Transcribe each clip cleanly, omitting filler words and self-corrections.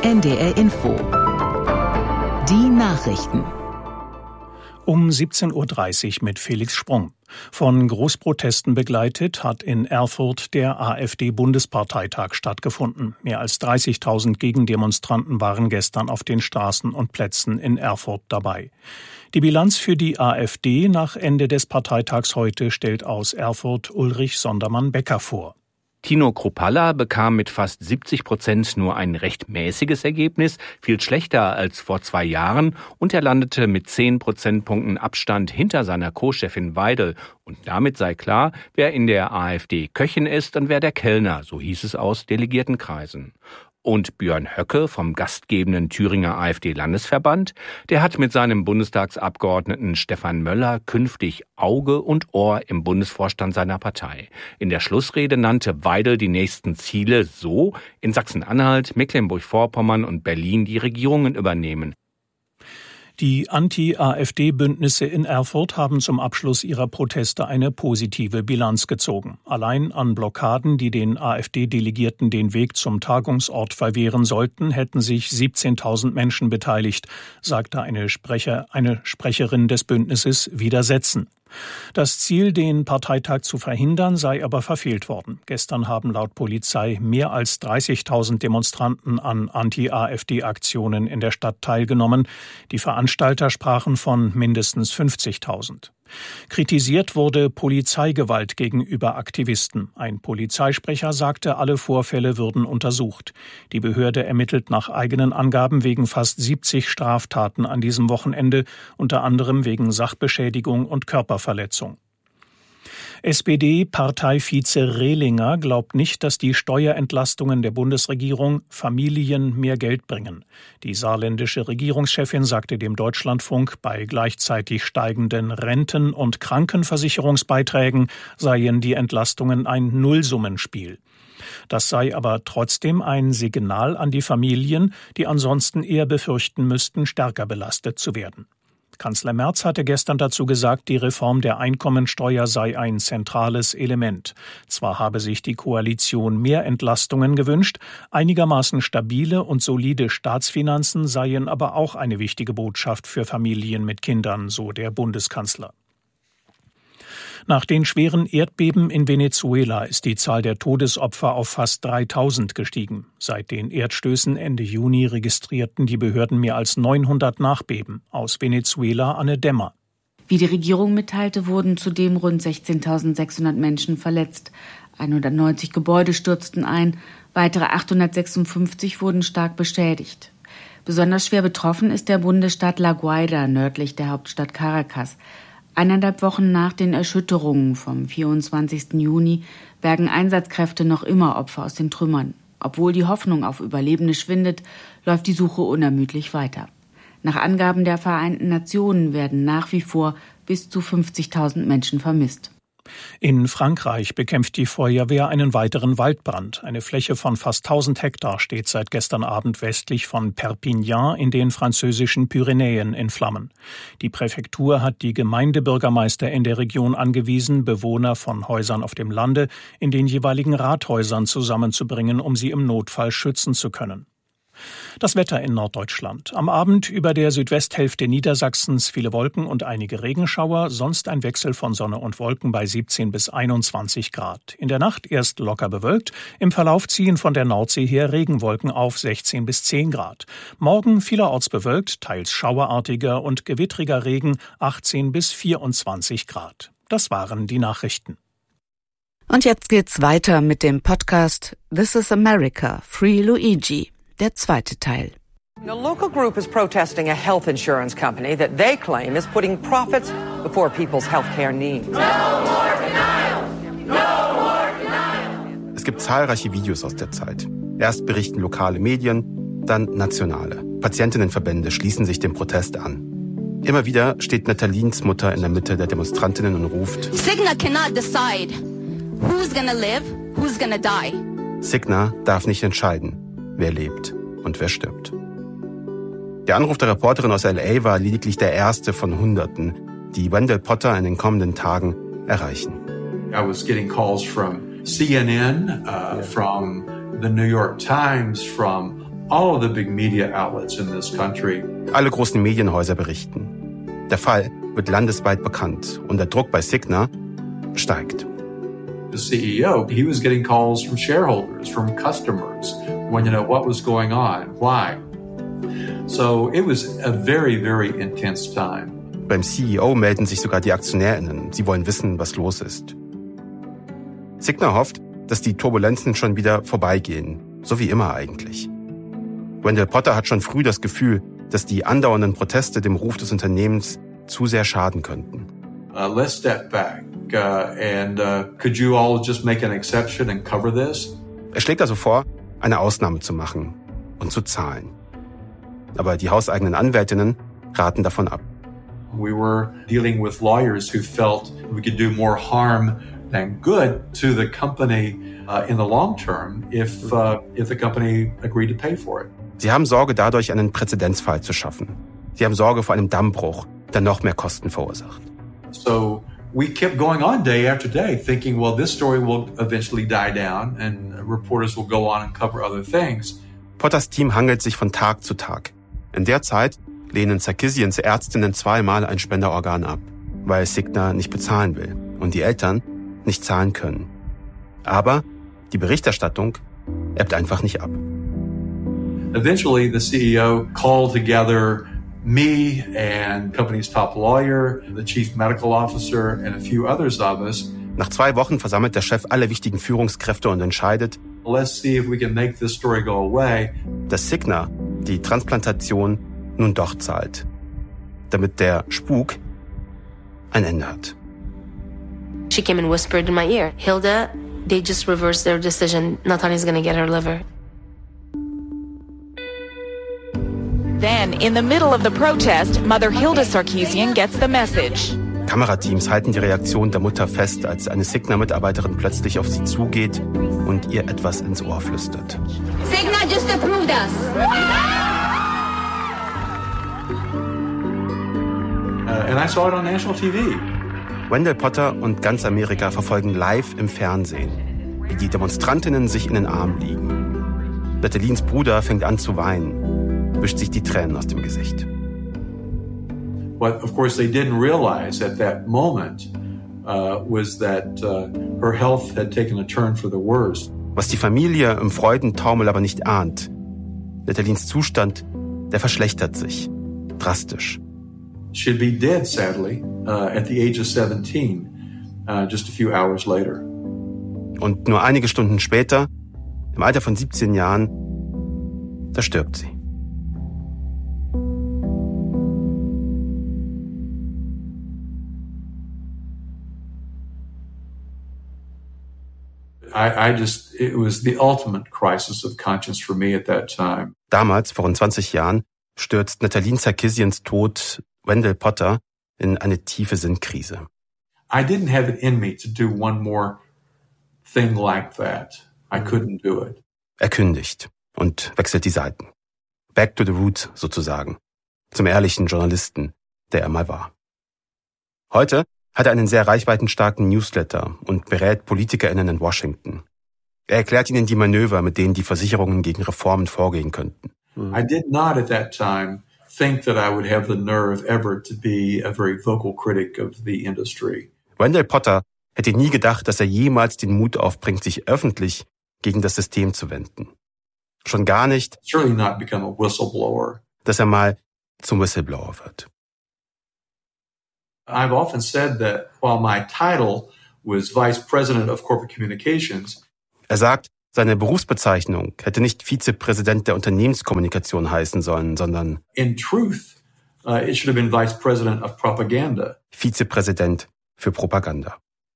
NDR Info. Die Nachrichten. Um 17.30 Uhr mit Felix Sprung. Von Großprotesten begleitet hat in Erfurt der AfD-Bundesparteitag stattgefunden. Mehr als 30.000 Gegendemonstranten waren gestern auf den Straßen und Plätzen in Erfurt dabei. Die Bilanz für die AfD nach Ende des Parteitags heute stellt aus Erfurt Ulrich Sondermann-Becker vor. Tino Kruppalla bekam mit fast 70% nur ein recht mäßiges Ergebnis, viel schlechter als vor 2 Jahren, und er landete mit 10 Prozentpunkten Abstand hinter seiner Co-Chefin Weidel. Und damit sei klar, wer in der AfD Köchin ist und wer der Kellner, so hieß es aus Delegiertenkreisen. Und Björn Höcke vom gastgebenden Thüringer AfD-Landesverband, der hat mit seinem Bundestagsabgeordneten Stefan Möller künftig Auge und Ohr im Bundesvorstand seiner Partei. In der Schlussrede nannte Weidel die nächsten Ziele so: in Sachsen-Anhalt, Mecklenburg-Vorpommern und Berlin die Regierungen übernehmen. Die Anti-AfD-Bündnisse in Erfurt haben zum Abschluss ihrer Proteste eine positive Bilanz gezogen. Allein an Blockaden, die den AfD-Delegierten den Weg zum Tagungsort verwehren sollten, hätten sich 17.000 Menschen beteiligt, sagte eine Sprecherin des Bündnisses Widersetzen. Das Ziel, den Parteitag zu verhindern, sei aber verfehlt worden. Gestern haben laut Polizei mehr als 30.000 Demonstranten an Anti-AfD-Aktionen in der Stadt teilgenommen. Die Veranstalter sprachen von mindestens 50.000. Kritisiert wurde Polizeigewalt gegenüber Aktivisten. Ein Polizeisprecher sagte, alle Vorfälle würden untersucht. Die Behörde ermittelt nach eigenen Angaben wegen fast 70 Straftaten an diesem Wochenende, unter anderem wegen Sachbeschädigung und Körperverletzung. SPD-Parteivize Rehlinger glaubt nicht, dass die Steuerentlastungen der Bundesregierung Familien mehr Geld bringen. Die saarländische Regierungschefin sagte dem Deutschlandfunk, bei gleichzeitig steigenden Renten- und Krankenversicherungsbeiträgen seien die Entlastungen ein Nullsummenspiel. Das sei aber trotzdem ein Signal an die Familien, die ansonsten eher befürchten müssten, stärker belastet zu werden. Kanzler Merz hatte gestern dazu gesagt, die Reform der Einkommensteuer sei ein zentrales Element. Zwar habe sich die Koalition mehr Entlastungen gewünscht, einigermaßen stabile und solide Staatsfinanzen seien aber auch eine wichtige Botschaft für Familien mit Kindern, so der Bundeskanzler. Nach den schweren Erdbeben in Venezuela ist die Zahl der Todesopfer auf fast 3.000 gestiegen. Seit den Erdstößen Ende Juni registrierten die Behörden mehr als 900 Nachbeben. Aus Venezuela Anne Dämmer. Wie die Regierung mitteilte, wurden zudem rund 16.600 Menschen verletzt. 190 Gebäude stürzten ein, weitere 856 wurden stark beschädigt. Besonders schwer betroffen ist der Bundesstaat La Guaira, nördlich der Hauptstadt Caracas. 1,5 Wochen nach den Erschütterungen vom 24. Juni bergen Einsatzkräfte noch immer Opfer aus den Trümmern. Obwohl die Hoffnung auf Überlebende schwindet, läuft die Suche unermüdlich weiter. Nach Angaben der Vereinten Nationen werden nach wie vor bis zu 50.000 Menschen vermisst. In Frankreich bekämpft die Feuerwehr einen weiteren Waldbrand. Eine Fläche von fast 1.000 Hektar steht seit gestern Abend westlich von Perpignan in den französischen Pyrenäen in Flammen. Die Präfektur hat die Gemeindebürgermeister in der Region angewiesen, Bewohner von Häusern auf dem Lande in den jeweiligen Rathäusern zusammenzubringen, um sie im Notfall schützen zu können. Das Wetter in Norddeutschland. Am Abend über der Südwesthälfte Niedersachsens viele Wolken und einige Regenschauer, sonst ein Wechsel von Sonne und Wolken bei 17 bis 21 Grad. In der Nacht erst locker bewölkt, im Verlauf ziehen von der Nordsee her Regenwolken auf 16 bis 10 Grad. Morgen vielerorts bewölkt, teils schauerartiger und gewittriger Regen 18 bis 24 Grad. Das waren die Nachrichten. Und jetzt geht's weiter mit dem Podcast This is America, Free Luigi. Der zweite Teil. A local group is protesting a health insurance company that they claim is putting profits before people's healthcare needs. No more denial! No more denial! Es gibt zahlreiche Videos aus der Zeit. Erst berichten lokale Medien, dann nationale. Patientinnenverbände schließen sich dem Protest an. Immer wieder steht Natalins Mutter in der Mitte der Demonstrantinnen und ruft: Cigna cannot decide who's gonna live, who's gonna die. Cigna darf nicht entscheiden, wer lebt und wer stirbt. Der Anruf der Reporterin aus L.A. war lediglich der erste von Hunderten, die Wendell Potter in den kommenden Tagen erreichen. I was getting calls from CNN, from the New York Times, from all of the big media outlets in this country. Alle großen Medienhäuser berichten. Der Fall wird landesweit bekannt und der Druck bei Cigna steigt. The CEO, he was getting calls from shareholders, from customers, when what was going on, why. So it was a very, very intense time. Beim CEO melden sich sogar die AktionärInnen. Sie wollen wissen, was los ist. Cigna hofft, dass die Turbulenzen schon wieder vorbeigehen. So wie immer eigentlich. Wendell Potter hat schon früh das Gefühl, dass die andauernden Proteste dem Ruf des Unternehmens zu sehr schaden könnten. Let's step back and could you all just make an exception and cover this? Er schlägt also vor, eine Ausnahme zu machen und zu zahlen. Aber die hauseigenen Anwältinnen raten davon ab. We were dealing with lawyers who felt we could do more harm than good to the company in the long term if the company agreed to pay for it. Sie haben Sorge, dadurch einen Präzedenzfall zu schaffen. Sie haben Sorge vor einem Dammbruch, der noch mehr Kosten verursacht. So we kept going on day after day, thinking, well, this story will eventually die down and reporters will go on and cover other things. Potters Team hangelt sich von Tag zu Tag. In der Zeit lehnen Sarkissians Ärztinnen 2-mal ein Spenderorgan ab, weil Cigna nicht bezahlen will und die Eltern nicht zahlen können. Aber die Berichterstattung ebbt einfach nicht ab. Eventually, the CEO called together me and company's top lawyer, the chief medical officer, and a few others of us. Nach 2 Wochen versammelt der Chef alle wichtigen Führungskräfte und entscheidet, let's see if we can make this story go away. Dass Cigna die Transplantation nun doch zahlt, damit der Spuk ein Ende hat. She came and whispered in my ear, Hilda, they just reversed their decision. Natalia's gonna get her liver. Then, in the middle of the protest, Mother Hilda Sarkisian gets the message. Kamerateams halten die Reaktion der Mutter fest, als eine Cigna-Mitarbeiterin plötzlich auf sie zugeht und ihr etwas ins Ohr flüstert. Cigna just approved us. And I saw it on national TV. Wendell Potter und ganz Amerika verfolgen live im Fernsehen, wie die Demonstrantinnen sich in den Armen liegen. Natalines Bruder fängt an zu weinen, wischt sich die Tränen aus dem Gesicht. What, of course, they didn't realize at that moment was that her health had taken a turn for the worse. Was die Familie im Freudentaumel aber nicht ahnt, Natalines Zustand, der verschlechtert sich drastisch. She'd be dead, sadly, at the age of 17, just a few hours later. Und nur einige Stunden später, im Alter von 17 Jahren, da stirbt sie. It was the ultimate crisis of conscience for me at that time. Damals, vor rund 20 Jahren, stürzt Natalie Sarkisians Tod Wendell Potter in eine tiefe Sinnkrise. I didn't have it in me to do one more thing like that. I couldn't do it. Er kündigt und wechselt die Seiten. Back to the roots sozusagen. Zum ehrlichen Journalisten, der er mal war. Heute hat er einen sehr reichweitenstarken Newsletter und berät PolitikerInnen in Washington. Er erklärt ihnen die Manöver, mit denen die Versicherungen gegen Reformen vorgehen könnten. I did not at that time think that I would have the nerve ever to be a very vocal critic of the industry. Wendell Potter hätte nie gedacht, dass er jemals den Mut aufbringt, sich öffentlich gegen das System zu wenden. Schon gar nicht, Certainly not become a whistleblower. dass er mal zum Whistleblower wird. I've often said that while my title was Vice President of Corporate Communications, Er sagt, seine Berufsbezeichnung hätte nicht Vizepräsident der Unternehmenskommunikation heißen sollen, sondern in truth, it should have been Vice President of Propaganda. Vizepräsident für Propaganda.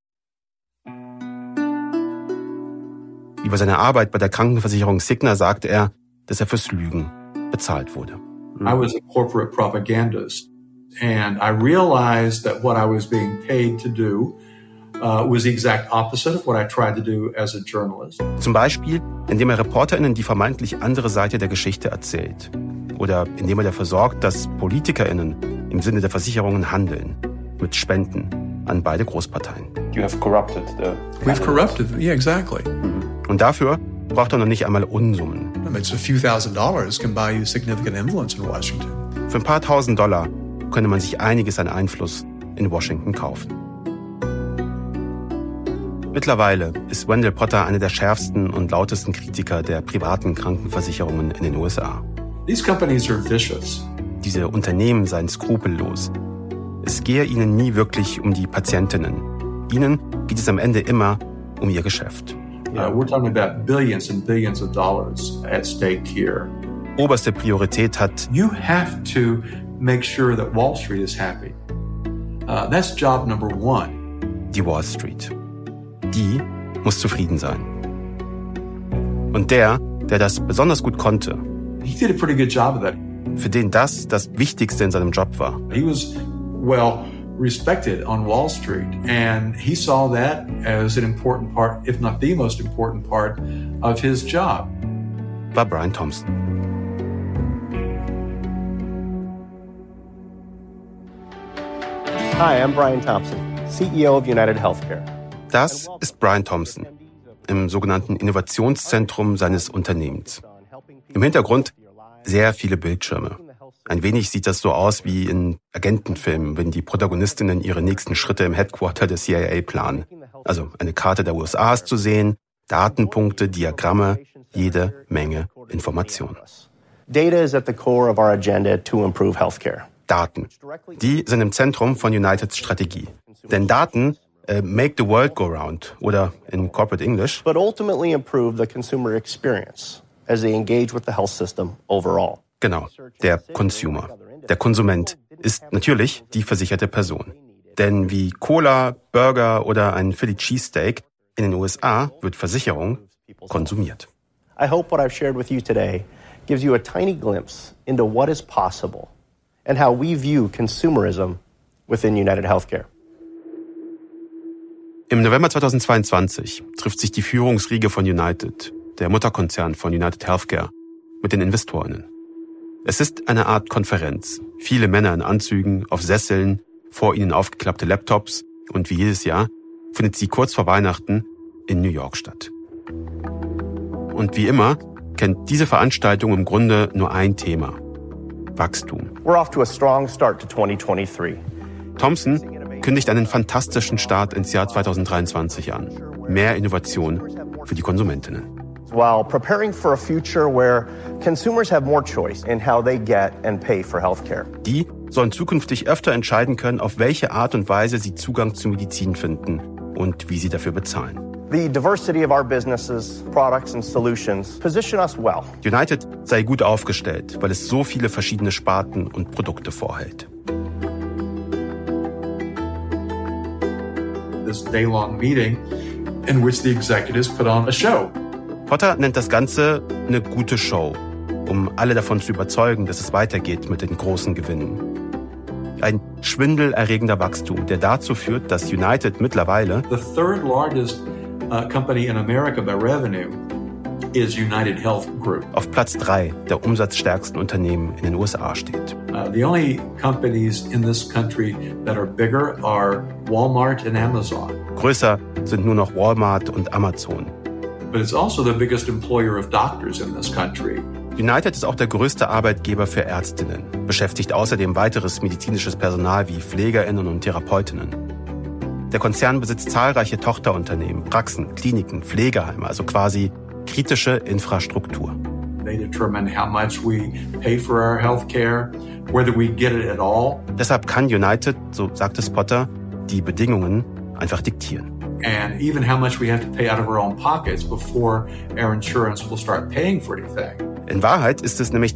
Über seine Arbeit bei der Krankenversicherung Cigna sagte er, dass er fürs Lügen bezahlt wurde. I was a corporate propagandist, and I realized that what I was being paid to do was the exact opposite of what I tried to do as a journalist. Zum Beispiel, indem er ReporterInnen die vermeintlich andere Seite der Geschichte erzählt. Oder indem er dafür sorgt, dass PolitikerInnen im Sinne der Versicherungen handeln. Mit Spenden an beide Großparteien. You have corrupted the... We've corrupted, yeah, exactly. Und dafür braucht er noch nicht einmal Unsummen. It's a few $1,000s can buy you significant influence in Washington. Für ein paar $1,000 könnte man sich einiges an Einfluss in Washington kaufen. Mittlerweile ist Wendell Potter einer der schärfsten und lautesten Kritiker der privaten Krankenversicherungen in den USA. These companies are vicious. Diese Unternehmen seien skrupellos. Es gehe ihnen nie wirklich um die Patientinnen. Ihnen geht es am Ende immer um ihr Geschäft. We're talking about billions and billions of dollars at stake here. Oberste Priorität hat: You have to make sure that Wall Street is happy. That's job number one. Die Wall Street. Die muss zufrieden sein. Und der das besonders gut konnte, He did a pretty good job of that. für den das Wichtigste in seinem Job war. He was well respected on Wall Street, and he saw that as an important part, if not the most important part, of his job. War Brian Thompson. Hi, I'm Brian Thompson, CEO of United Healthcare. Das ist Brian Thompson im sogenannten Innovationszentrum seines Unternehmens. Im Hintergrund sehr viele Bildschirme. Ein wenig sieht das so aus wie in Agentenfilmen, wenn die Protagonistinnen ihre nächsten Schritte im Headquarter der CIA planen. Also eine Karte der USA ist zu sehen, Datenpunkte, Diagramme, jede Menge Informationen. Data is at the core of our agenda to improve healthcare. Daten. Die sind im Zentrum von Uniteds Strategie. Denn Daten make the world go round oder in corporate English. But ultimately improve the consumer experience as they engage with the health system overall. Genau, der Consumer. Der Konsument ist natürlich die versicherte Person. Denn wie Cola, Burger oder ein Philly Cheesesteak, in den USA wird Versicherung konsumiert. I hope what I've shared with you today gives you a tiny glimpse into what is possible and how we view consumerism within United Healthcare. Im November 2022 trifft sich die Führungsriege von United, der Mutterkonzern von United Healthcare, mit den InvestorInnen. Es ist eine Art Konferenz. Viele Männer in Anzügen, auf Sesseln, vor ihnen aufgeklappte Laptops und wie jedes Jahr findet sie kurz vor Weihnachten in New York statt. Und wie immer kennt diese Veranstaltung im Grunde nur ein Thema: Wachstum. We're off to a strong start to 2023. Thompson kündigt einen fantastischen Start ins Jahr 2023 an. Mehr Innovation für die Konsumentinnen. While preparing for a future where consumers have more choice in how they get and pay for healthcare. Die sollen zukünftig öfter entscheiden können, auf welche Art und Weise sie Zugang zu Medizin finden und wie sie dafür bezahlen. The diversity of our businesses, products and solutions position us well. United sei gut aufgestellt, weil es so viele verschiedene Sparten und Produkte vorhält. This day-long meeting in which the executives put on a show. Potter nennt das Ganze eine gute Show, um alle davon zu überzeugen, dass es weitergeht mit den großen Gewinnen. Ein schwindelerregender Wachstum, der dazu führt, dass United mittlerweile The third largest company in America by revenue is United Health Group. Auf Platz 3 der umsatzstärksten Unternehmen in den USA steht. The only companies in this country that are bigger are Walmart and Amazon. Größer sind nur noch Walmart und Amazon. But it's also the biggest employer of doctors in this country. United ist auch der größte Arbeitgeber für Ärztinnen, beschäftigt außerdem weiteres medizinisches Personal wie PflegerInnen und Therapeutinnen. Der Konzern besitzt zahlreiche Tochterunternehmen, Praxen, Kliniken, Pflegeheime, also quasi kritische Infrastruktur. They determine how much we pay for our healthcare, whether we get it at all. Deshalb kann United, so sagt es Potter, die Bedingungen einfach diktieren. And even how much we have to pay out of our own pockets before our insurance will start paying for anything. In Wahrheit ist es nämlich